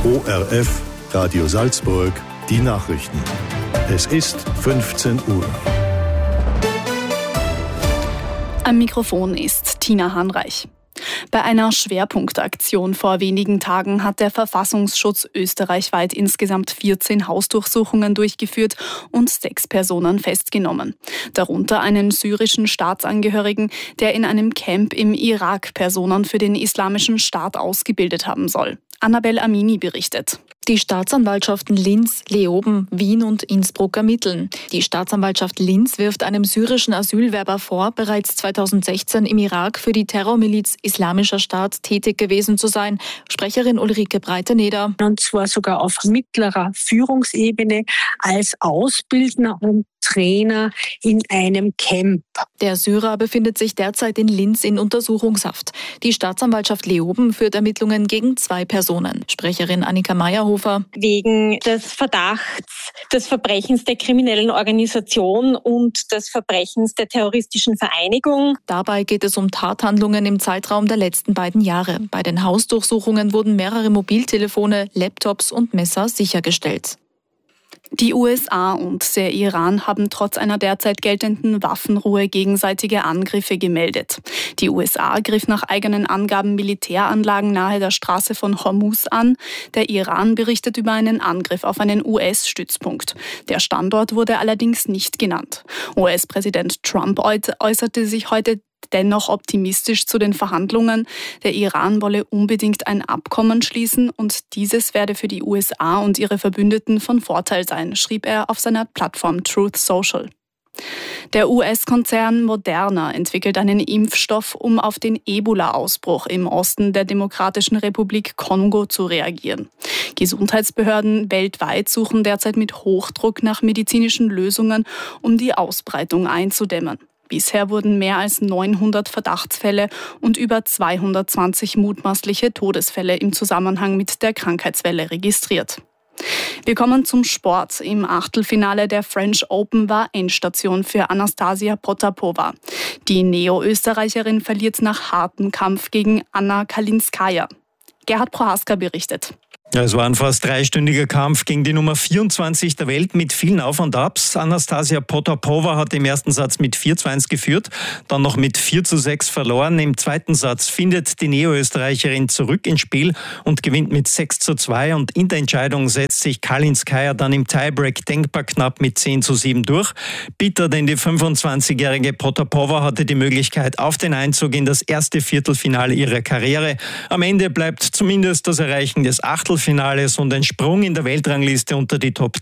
ORF Radio Salzburg, die Nachrichten. Es ist 15 Uhr. Am Mikrofon ist Tina Hanreich. Bei einer Schwerpunktaktion vor wenigen Tagen hat der Verfassungsschutz österreichweit insgesamt 14 Hausdurchsuchungen durchgeführt und 6 Personen festgenommen. Darunter einen syrischen Staatsangehörigen, der in einem Camp im Irak Personen für den Islamischen Staat ausgebildet haben soll. Annabelle Amini berichtet. Die Staatsanwaltschaften Linz, Leoben, Wien und Innsbruck ermitteln. Die Staatsanwaltschaft Linz wirft einem syrischen Asylwerber vor, bereits 2016 im Irak für die Terrormiliz Islamischer Staat tätig gewesen zu sein. Sprecherin Ulrike Breiteneder. Und zwar sogar auf mittlerer Führungsebene als Ausbildner und Trainer in einem Camp. Der Syrer befindet sich derzeit in Linz in Untersuchungshaft. Die Staatsanwaltschaft Leoben führt Ermittlungen gegen 2 Personen. Sprecherin Annika Meyerhofer. Wegen des Verdachts des Verbrechens der kriminellen Organisation und des Verbrechens der terroristischen Vereinigung. Dabei geht es um Tathandlungen im Zeitraum der letzten 2 Jahre. Bei den Hausdurchsuchungen wurden mehrere Mobiltelefone, Laptops und Messer sichergestellt. Die USA und der Iran haben trotz einer derzeit geltenden Waffenruhe gegenseitige Angriffe gemeldet. Die USA griff nach eigenen Angaben Militäranlagen nahe der Straße von Hormuz an. Der Iran berichtet über einen Angriff auf einen US-Stützpunkt. Der Standort wurde allerdings nicht genannt. US-Präsident Trump äußerte sich heute dennoch optimistisch zu den Verhandlungen. Der Iran wolle unbedingt ein Abkommen schließen und dieses werde für die USA und ihre Verbündeten von Vorteil sein, schrieb er auf seiner Plattform Truth Social. Der US-Konzern Moderna entwickelt einen Impfstoff, um auf den Ebola-Ausbruch im Osten der Demokratischen Republik Kongo zu reagieren. Gesundheitsbehörden weltweit suchen derzeit mit Hochdruck nach medizinischen Lösungen, um die Ausbreitung einzudämmen. Bisher wurden mehr als 900 Verdachtsfälle und über 220 mutmaßliche Todesfälle im Zusammenhang mit der Krankheitswelle registriert. Wir kommen zum Sport. Im Achtelfinale der French Open war Endstation für Anastasia Potapova. Die Neo-Österreicherin verliert nach hartem Kampf gegen Anna Kalinskaya. Gerhard Prohaska berichtet. Ja, es war ein fast 3-stündiger Kampf gegen die Nummer 24 der Welt mit vielen Auf und Abs. Anastasia Potapova hat im ersten Satz mit 4:1 geführt, dann noch mit 4:6 verloren. Im zweiten Satz findet die Neo-Österreicherin zurück ins Spiel und gewinnt mit 6:2. Und in der Entscheidung setzt sich Kalinskaya dann im Tiebreak denkbar knapp mit 10:7 durch. Bitter, denn die 25-jährige Potapova hatte die Möglichkeit auf den Einzug in das erste Viertelfinale ihrer Karriere. Am Ende bleibt zumindest das Erreichen des Achtelfinales und ein Sprung in der Weltrangliste unter die Top